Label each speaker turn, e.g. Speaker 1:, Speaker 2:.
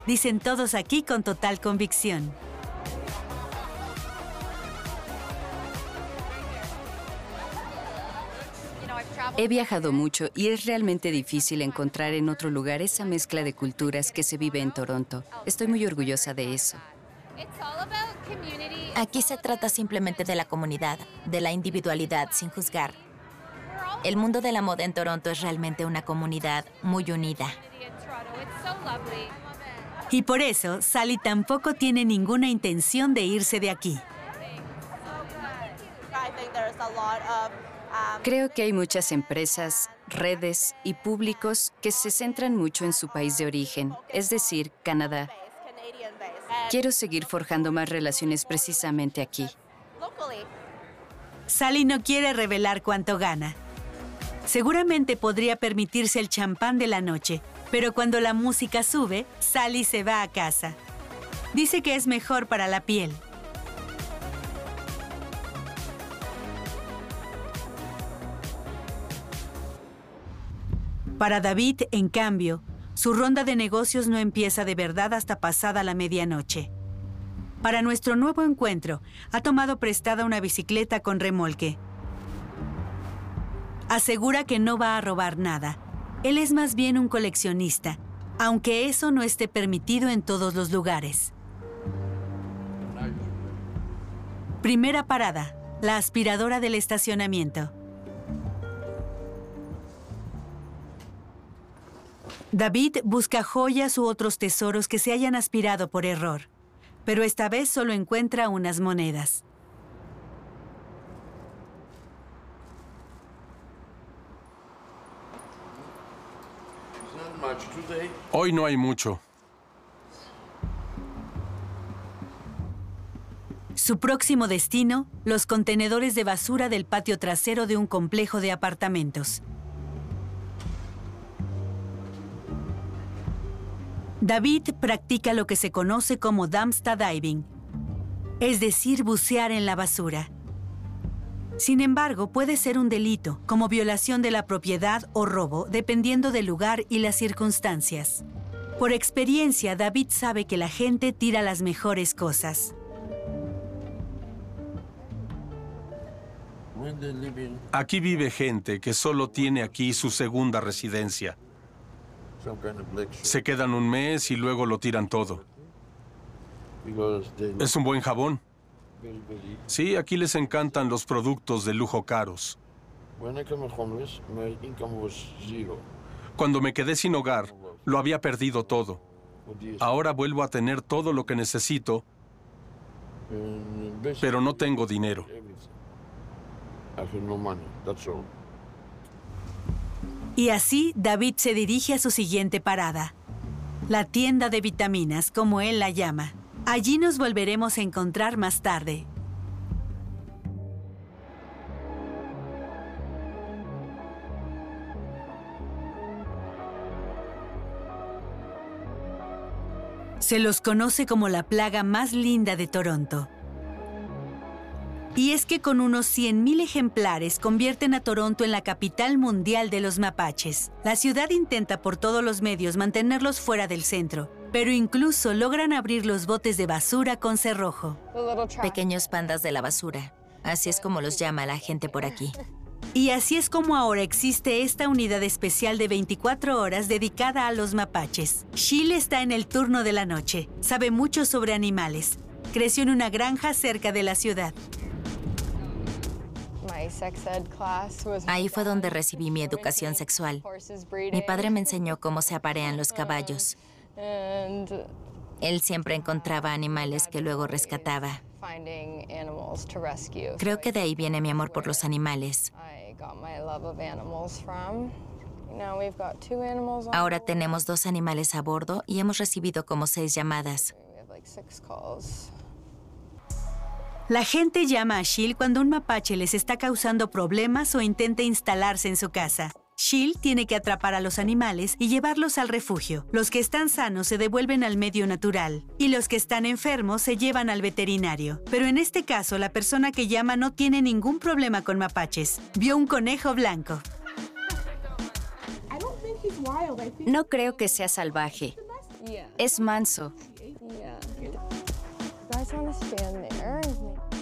Speaker 1: dicen todos aquí con total convicción.
Speaker 2: He viajado mucho y es realmente difícil encontrar en otro lugar esa mezcla de culturas que se vive en Toronto. Estoy muy orgullosa de eso.
Speaker 3: Aquí se trata simplemente de la comunidad, de la individualidad, sin juzgar. El mundo de la moda en Toronto es realmente una comunidad muy unida.
Speaker 1: Y por eso, Sally tampoco tiene ninguna intención de irse de aquí.
Speaker 2: Creo que hay muchas empresas, redes y públicos que se centran mucho en su país de origen, es decir, Canadá. Quiero seguir forjando más relaciones precisamente aquí.
Speaker 1: Sally no quiere revelar cuánto gana. Seguramente podría permitirse el champán de la noche, pero cuando la música sube, Sally se va a casa. Dice que es mejor para la piel. Para David, en cambio, su ronda de negocios no empieza de verdad hasta pasada la medianoche. Para nuestro nuevo encuentro, ha tomado prestada una bicicleta con remolque. Asegura que no va a robar nada. Él es más bien un coleccionista, aunque eso no esté permitido en todos los lugares. Primera parada, la aspiradora del estacionamiento. David busca joyas u otros tesoros que se hayan aspirado por error, pero esta vez solo encuentra unas monedas.
Speaker 4: Hoy no hay mucho.
Speaker 1: Su próximo destino, los contenedores de basura del patio trasero de un complejo de apartamentos. David practica lo que se conoce como dumpster diving, es decir, bucear en la basura. Sin embargo, puede ser un delito, como violación de la propiedad o robo, dependiendo del lugar y las circunstancias. Por experiencia, David sabe que la gente tira las mejores cosas.
Speaker 4: Aquí vive gente que solo tiene aquí su segunda residencia. Se quedan un mes y luego lo tiran todo. Es un buen jabón. Sí, aquí les encantan los productos de lujo caros. Cuando me quedé sin hogar, lo había perdido todo. Ahora vuelvo a tener todo lo que necesito, pero no tengo dinero.
Speaker 1: Y así, David se dirige a su siguiente parada, la tienda de vitaminas, como él la llama. Allí nos volveremos a encontrar más tarde. Se los conoce como la plaga más linda de Toronto. Y es que con unos 100,000 ejemplares convierten a Toronto en la capital mundial de los mapaches. La ciudad intenta por todos los medios mantenerlos fuera del centro, pero incluso logran abrir los botes de basura con cerrojo.
Speaker 3: Pequeños pandas de la basura. Así es como los llama la gente por aquí.
Speaker 1: Y así es como ahora existe esta unidad especial de 24 horas dedicada a los mapaches. Sheila está en el turno de la noche. Sabe mucho sobre animales. Creció en una granja cerca de la ciudad.
Speaker 3: Ahí fue donde recibí mi educación sexual. Mi padre me enseñó cómo se aparean los caballos. Él siempre encontraba animales que luego rescataba. Creo que de ahí viene mi amor por los animales. Ahora tenemos 2 animales a bordo y hemos recibido como 6 llamadas.
Speaker 1: La gente llama a Sheila cuando un mapache les está causando problemas o intenta instalarse en su casa. Sheila tiene que atrapar a los animales y llevarlos al refugio. Los que están sanos se devuelven al medio natural y los que están enfermos se llevan al veterinario. Pero en este caso, la persona que llama no tiene ningún problema con mapaches. Vio un conejo blanco.
Speaker 2: No creo que sea salvaje. Es manso.
Speaker 5: You guys want to stand there?